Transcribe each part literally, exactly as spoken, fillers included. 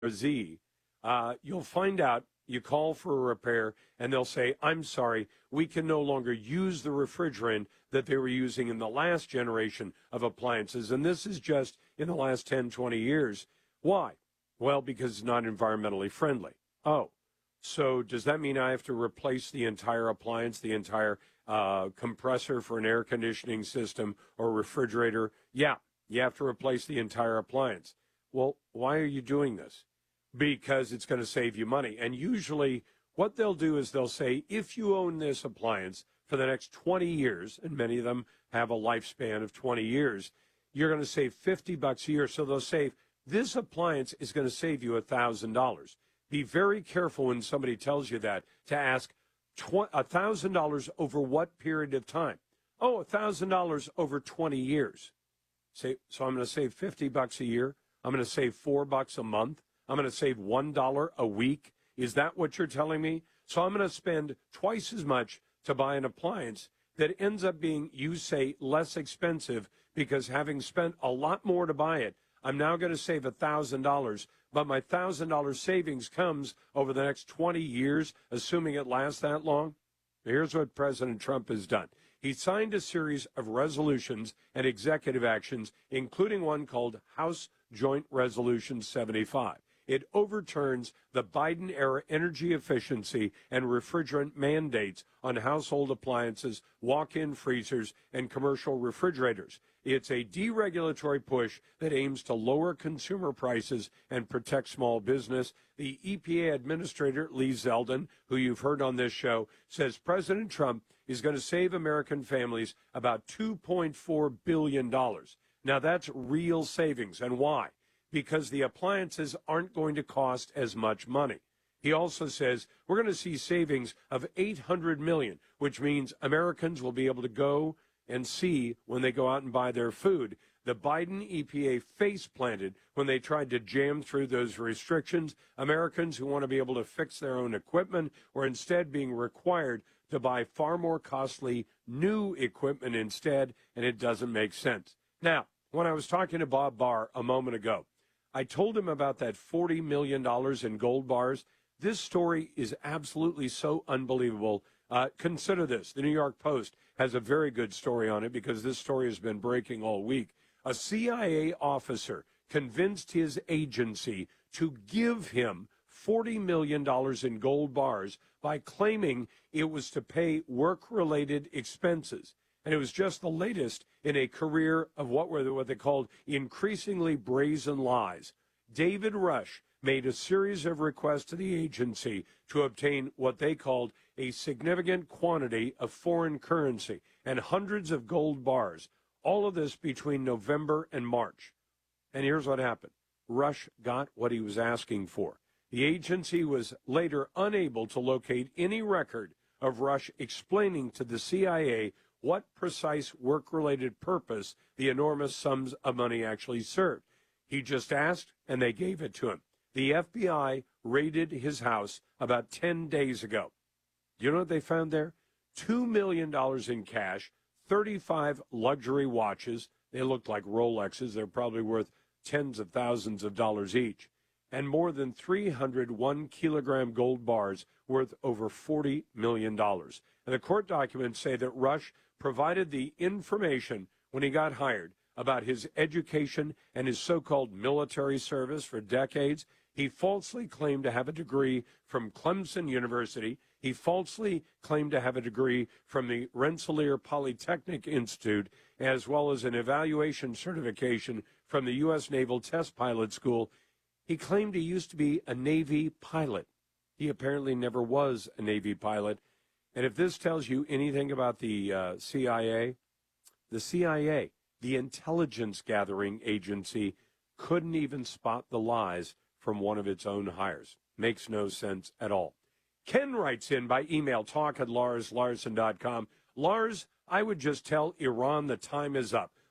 Z, uh, you'll find out. You call for a repair, and they'll say, I'm sorry, we can no longer use the refrigerant that they were using in the last generation of appliances. And this is just in the last ten, twenty years. Why? Well, because it's not environmentally friendly. Oh, so does that mean I have to replace the entire appliance, the entire uh, compressor for an air conditioning system or refrigerator? Yeah, you have to replace the entire appliance. Well, why are you doing this? Because it's going to save you money. And usually what they'll do is they'll say, if you own this appliance for the next twenty years, and many of them have a lifespan of twenty years, you're going to save fifty bucks a year. So they'll say, this appliance is going to save you one thousand dollars. Be very careful when somebody tells you that to ask one thousand dollars over what period of time? Oh, one thousand dollars over twenty years. Say, so I'm going to save fifty bucks a year. I'm going to save four bucks a month. I'm going to save one dollar a week. Is that what you're telling me? So I'm going to spend twice as much to buy an appliance that ends up being, you say, less expensive because having spent a lot more to buy it, I'm now going to save one thousand dollars. But my one thousand dollars savings comes over the next twenty years, assuming it lasts that long. Here's what President Trump has done. He signed a series of resolutions and executive actions, including one called House Joint Resolution seventy-five. It overturns the Biden-era energy efficiency and refrigerant mandates on household appliances, walk-in freezers, and commercial refrigerators. It's a deregulatory push that aims to lower consumer prices and protect small business. The E P A Administrator, Lee Zeldin, who you've heard on this show, says President Trump is going to save American families about two point four billion dollars. Now, that's real savings. And why? Because the appliances aren't going to cost as much money. He also says we're going to see savings of eight hundred million dollars, which means Americans will be able to go and see when they go out and buy their food. The Biden E P A face planted when they tried to jam through those restrictions. Americans who want to be able to fix their own equipment were instead being required to buy far more costly new equipment instead, and it doesn't make sense. Now, when I was talking to Bob Barr a moment ago, I told him about that forty million dollars in gold bars. This story is absolutely so unbelievable. Uh, consider this. The New York Post has a very good story on it because this story has been breaking all week. A C I A officer convinced his agency to give him forty million dollars in gold bars by claiming it was to pay work-related expenses. And it was just the latest in a career of what were what they called increasingly brazen lies. David Rush made a series of requests to the agency to obtain what they called a significant quantity of foreign currency and hundreds of gold bars, all of this between November and March. And here's what happened. Rush got what he was asking for. The agency was later unable to locate any record of Rush explaining to the C I A what precise work-related purpose the enormous sums of money actually served. He just asked, and they gave it to him. The F B I raided his house about ten days ago. You know what they found there? two million dollars in cash, thirty-five luxury watches. They looked like Rolexes. They're probably worth tens of thousands of dollars each. And more than three hundred one kilogram gold bars worth over forty million dollars. And the court documents say that Rush provided the information when he got hired about his education and his so-called military service for decades. He falsely claimed to have a degree from Clemson University. He falsely claimed to have a degree from the Rensselaer Polytechnic Institute, as well as an evaluation certification from the U S Naval Test Pilot School. He claimed he used to be a Navy pilot. He apparently never was a Navy pilot. And if this tells you anything about the uh, C I A, the C I A, the intelligence gathering agency, couldn't even spot the lies from one of its own hires. Makes no sense at all. Ken writes in by email, talk at lars larson dot com. Lars, I would just tell Iran the time is up.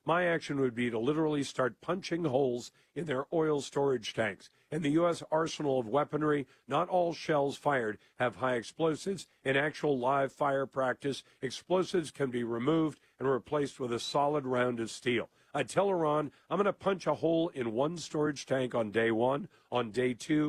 my action would be to literally start punching holes in their oil storage tanks. In the U S arsenal of weaponry, not all shells fired have high explosives. In actual live fire practice, explosives can be removed and replaced with a solid round of steel. I tell Iran, I'm going to punch a hole in one storage tank on day one. On day two,